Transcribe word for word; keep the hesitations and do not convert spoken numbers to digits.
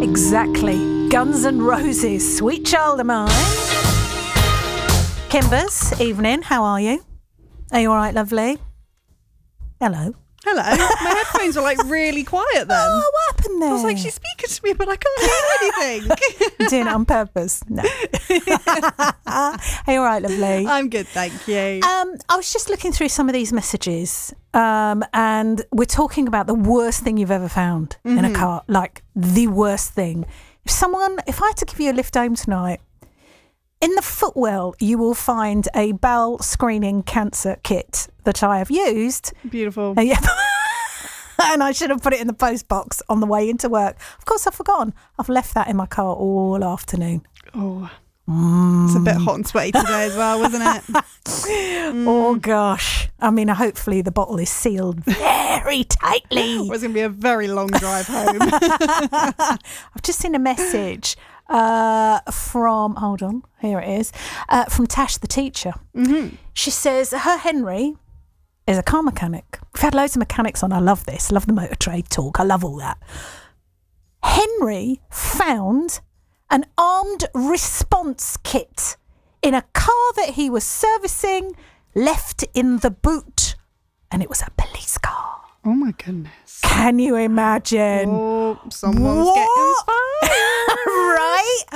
Exactly. Guns N' Roses, Sweet Child of Mine. Kimbers, evening. How are you? Are you all right, lovely? Hello. Hello. My headphones were like really quiet then. Oh, what happened there? I was like, she's speaking to me, but I can't hear anything. Doing it on purpose? No. Are you all right, lovely? I'm good, thank you. Um, I was just looking through some of these messages, um, and we're talking about the worst thing you've ever found mm-hmm. in a car, like the worst thing. If someone, if I had to give you a lift home tonight, in the footwell, you will find a bowel screening cancer kit that I have used. Beautiful. Uh, yeah. And I should have put it in the post box on the way into work. Of course, I've forgotten. I've left that in my car all afternoon. Oh, mm. It's a bit hot and sweaty today as well, wasn't it? mm. Oh, gosh. I mean, hopefully the bottle is sealed very tightly. Well, it's going to be a very long drive home. I've just seen a message uh, from, hold on, here it is, uh, from Tash the teacher. Mm-hmm. She says her Henry is a car mechanic. We've had loads of mechanics on. I love this. I love the motor trade talk. I love all that. Henry found an armed response kit in a car that he was servicing, left in the boot, and it was a police car. Oh my goodness. Can you imagine? Oh, someone's what? getting inspired. Right?